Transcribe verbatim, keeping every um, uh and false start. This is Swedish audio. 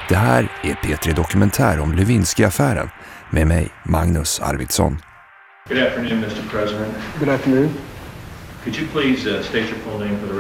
Det här är P tre Dokumentär om Lewinsky-affären med mig, Magnus Arvidsson. Good afternoon, Mister President. Good afternoon. Could you please uh, state your full name for the